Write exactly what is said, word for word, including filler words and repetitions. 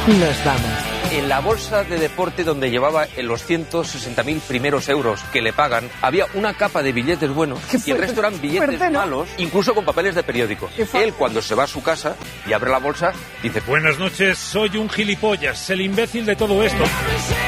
nos vamos. En la bolsa de deporte donde llevaba en los ciento sesenta mil primeros euros que le pagan, había una capa de billetes buenos y el resto eran billetes fuerte, ¿no? malos, incluso con papeles de periódico. Él, cuando se va a su casa y abre la bolsa, dice: buenas noches, soy un gilipollas, el imbécil de todo esto.